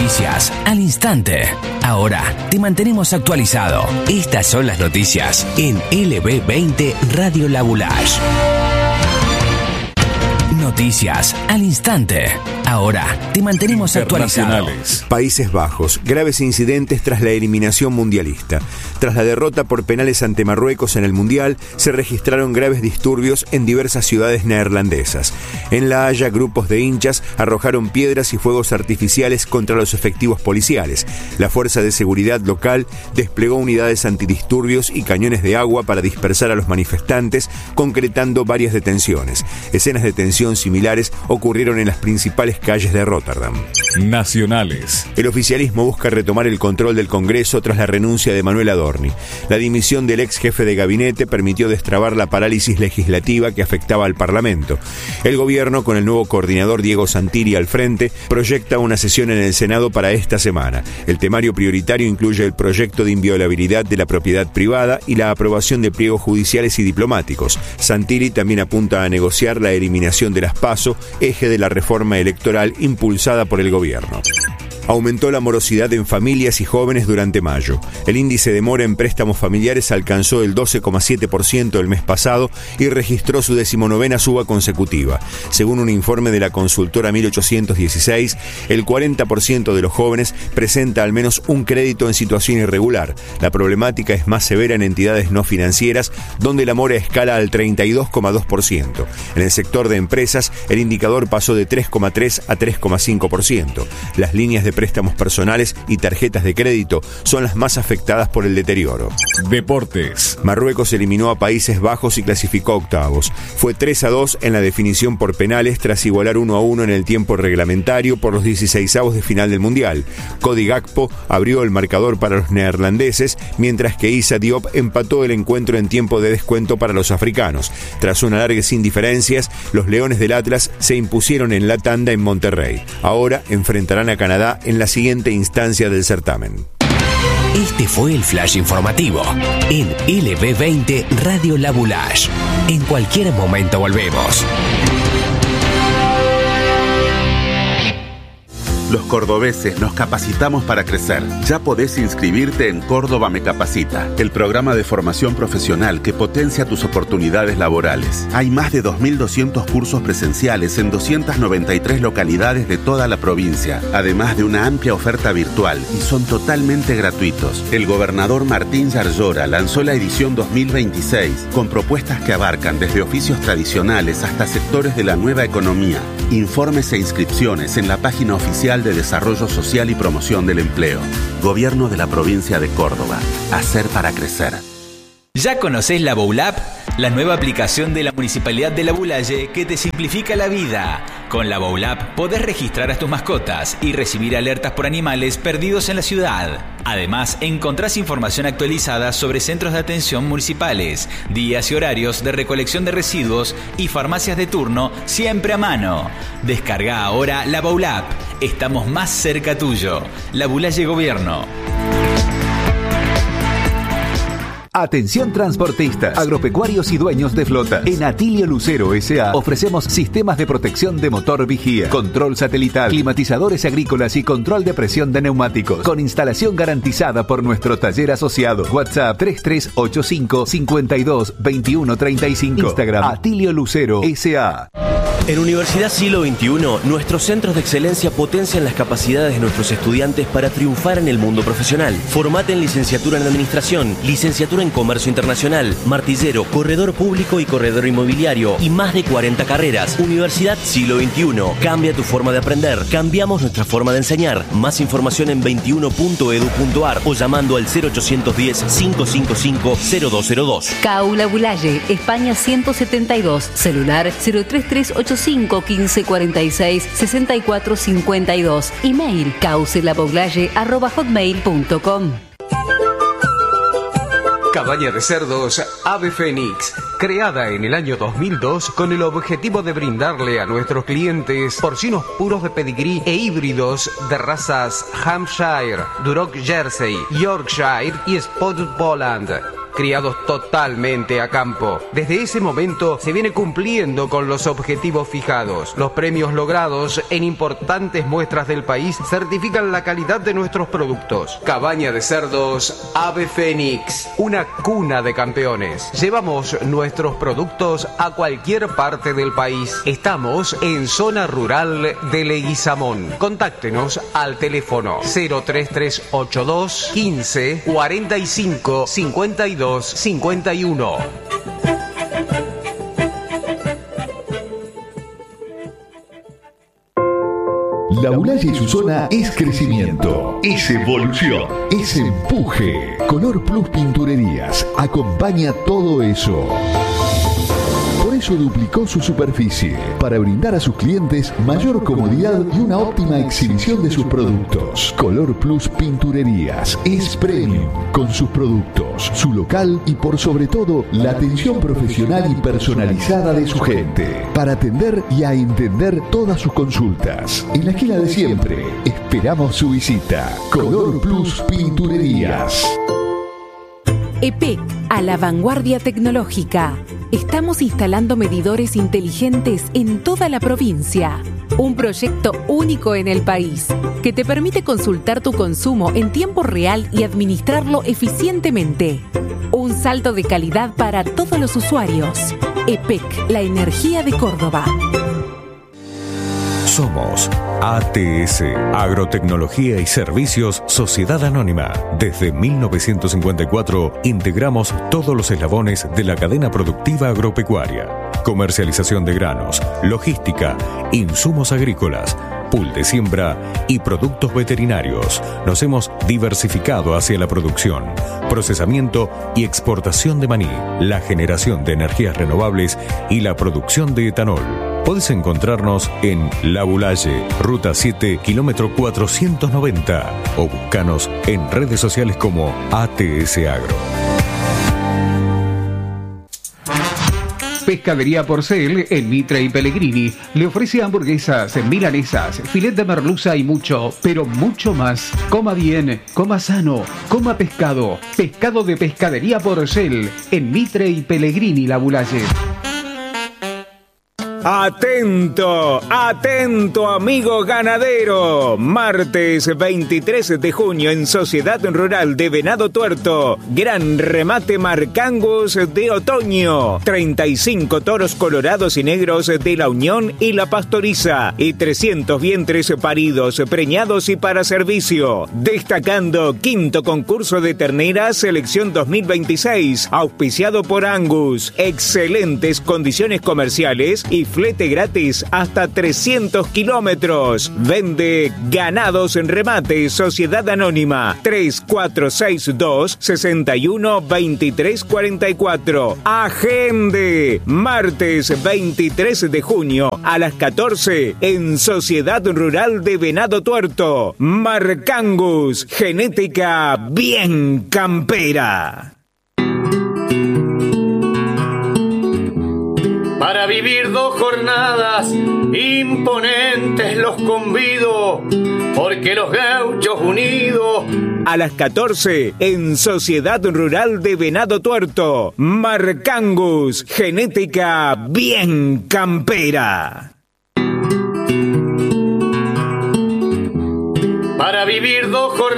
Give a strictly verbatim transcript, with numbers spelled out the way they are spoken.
Noticias al instante. Ahora te mantenemos actualizado. Estas son las noticias en L B veinte Radio Labulage. Noticias al instante. Ahora te mantenemos actualizado. Países Bajos. Graves incidentes tras la eliminación mundialista. Tras la derrota por penales ante Marruecos en el Mundial, se registraron graves disturbios en diversas ciudades neerlandesas. En La Haya, grupos de hinchas arrojaron piedras y fuegos artificiales contra los efectivos policiales. La Fuerza de Seguridad local desplegó unidades antidisturbios y cañones de agua para dispersar a los manifestantes, concretando varias detenciones. Escenas de tensión similares ocurrieron en las principales calles de Rotterdam. Nacionales. El oficialismo busca retomar el control del Congreso tras la renuncia de Manuel Adorni. La dimisión del ex jefe de gabinete permitió destrabar la parálisis legislativa que afectaba al Parlamento. El gobierno, con el nuevo coordinador Diego Santilli al frente, proyecta una sesión en el Senado para esta semana. El temario prioritario incluye el proyecto de inviolabilidad de la propiedad privada y la aprobación de pliegos judiciales y diplomáticos. Santilli también apunta a negociar la eliminación de las PASO, eje de la reforma electoral impulsada por el gobierno. Aumentó la morosidad en familias y jóvenes durante mayo. El índice de mora en préstamos familiares alcanzó el doce coma siete por ciento el mes pasado y registró su decimonovena suba consecutiva. Según un informe de la consultora mil ochocientos dieciséis, el cuarenta por ciento de los jóvenes presenta al menos un crédito en situación irregular. La problemática es más severa en entidades no financieras, donde la mora escala al treinta y dos coma dos por ciento. En el sector de empresas, el indicador pasó de tres coma tres a tres coma cinco por ciento. Las líneas de préstamos personales y tarjetas de crédito son las más afectadas por el deterioro. Deportes. Marruecos eliminó a Países Bajos y clasificó a octavos. Fue tres a dos en la definición por penales tras igualar uno a uno en el tiempo reglamentario por los dieciseisavos de final del Mundial. Cody Gakpo abrió el marcador para los neerlandeses, mientras que Issa Diop empató el encuentro en tiempo de descuento para los africanos. Tras una larga sin diferencias, los Leones del Atlas se impusieron en la tanda en Monterrey. Ahora enfrentarán a Canadá en la siguiente instancia del certamen. Este fue el flash informativo en L B veinte Radio Labulage. En cualquier momento volvemos. Los cordobeses nos capacitamos para crecer. Ya podés inscribirte en Córdoba Me Capacita, el programa de formación profesional que potencia tus oportunidades laborales. Hay más de dos mil doscientos cursos presenciales en doscientas noventa y tres localidades de toda la provincia, además de una amplia oferta virtual, y son totalmente gratuitos. El gobernador Martín Yarlora lanzó la edición dos mil veintiséis con propuestas que abarcan desde oficios tradicionales hasta sectores de la nueva economía. Informes e inscripciones en la página oficial de Desarrollo Social y Promoción del Empleo. Gobierno de la Provincia de Córdoba. Hacer para crecer. ¿Ya conocés la Boulap? La nueva aplicación de la Municipalidad de Labulaye que te simplifica la vida. Con la Boulap podés registrar a tus mascotas y recibir alertas por animales perdidos en la ciudad. Además, encontrás información actualizada sobre centros de atención municipales, días y horarios de recolección de residuos y farmacias de turno siempre a mano. Descarga ahora la Boulap. Estamos más cerca tuyo. Labulaye Gobierno. Atención transportistas, agropecuarios y dueños de flotas. En Atilio Lucero S A ofrecemos sistemas de protección de motor vigía, control satelital, climatizadores agrícolas y control de presión de neumáticos, con instalación garantizada por nuestro taller asociado. WhatsApp tres tres ocho cinco, cinco dos, dos uno tres cinco. Instagram Atilio Lucero S A. En Universidad Siglo veintiuno, nuestros centros de excelencia potencian las capacidades de nuestros estudiantes para triunfar en el mundo profesional. Formate en licenciatura en Administración, licenciatura en Comercio Internacional, martillero, corredor público y corredor inmobiliario y más de cuarenta carreras. Universidad Siglo veintiuno. Cambia tu forma de aprender. Cambiamos nuestra forma de enseñar. Más información en veintiuno punto edu punto ar o llamando al cero ochocientos diez, cinco cinco cinco, cero dos cero dos. C A U Labulaye, España ciento setenta y dos. Celular cero tres tres ocho cinco, quince cuarenta y seis, sesenta y cuatro cincuenta y dos. Email caucelabulaye arroba hotmail punto com. Cabaña de cerdos Ave Fénix, creada en el año dos mil dos con el objetivo de brindarle a nuestros clientes porcinos puros de pedigrí e híbridos de razas Hampshire, Duroc Jersey, Yorkshire y Spotted Poland. criados totalmente a campo. Desde ese momento se viene cumpliendo con los objetivos fijados. Los premios logrados en importantes muestras del país certifican la calidad de nuestros productos. Cabaña de cerdos Ave Fénix, una cuna de campeones. Llevamos nuestros productos a cualquier parte del país. Estamos en zona rural de Leguizamón. Contáctenos al teléfono cero tres tres ocho dos quince cuarenta y cinco cincuenta y dos cincuenta y uno. Laboulaye y su zona es crecimiento, es evolución, es empuje. Color Plus Pinturerías acompaña todo eso. Por eso duplicó su superficie, para brindar a sus clientes mayor comodidad y una óptima exhibición de sus productos. Color Plus Pinturerías es premium con sus productos, su local y por sobre todo la atención profesional y personalizada de su gente, para atender y a entender todas sus consultas. En la esquina de siempre, esperamos su visita. Color Plus Pinturerías. E P E C, a la vanguardia tecnológica. Estamos instalando medidores inteligentes en toda la provincia. Un proyecto único en el país que te permite consultar tu consumo en tiempo real y administrarlo eficientemente. Un salto de calidad para todos los usuarios. E P E C, la energía de Córdoba. Somos A T S, Agrotecnología y Servicios Sociedad Anónima. Desde mil novecientos cincuenta y cuatro integramos todos los eslabones de la cadena productiva agropecuaria. Comercialización de granos, logística, insumos agrícolas, pool de siembra y productos veterinarios. Nos hemos diversificado hacia la producción, procesamiento y exportación de maní, la generación de energías renovables y la producción de etanol. Podés encontrarnos en Laboulaye, Ruta siete, kilómetro cuatrocientos noventa, o buscanos en redes sociales como A T S Agro. Pescadería Porcel en Mitre y Pellegrini le ofrece hamburguesas, milanesas, filet de merluza y mucho, pero mucho más. Coma bien, coma sano, coma pescado. Pescado de Pescadería Porcel en Mitre y Pellegrini, Laboulaye. Atento, atento amigo ganadero. Martes veintitrés de junio en Sociedad Rural de Venado Tuerto. Gran remate Marcangus de otoño. treinta y cinco toros colorados y negros de la Unión y la Pastoriza. Y trescientos vientres paridos, preñados y para servicio. Destacando quinto concurso de terneras selección dos mil veintiséis. Auspiciado por Angus. Excelentes condiciones comerciales y flete gratis hasta trescientos kilómetros. Vende Ganados en Remate, Sociedad Anónima, tres cuatro seis dos, seis uno dos tres cuatro cuatro. Agende, martes veintitrés de junio a las catorce en Sociedad Rural de Venado Tuerto. Marcangus, genética bien campera. Para vivir dos jornadas imponentes los convido, porque los gauchos unidos. A las catorce en Sociedad Rural de Venado Tuerto. Marcangus, genética bien campera. Para vivir dos jornadas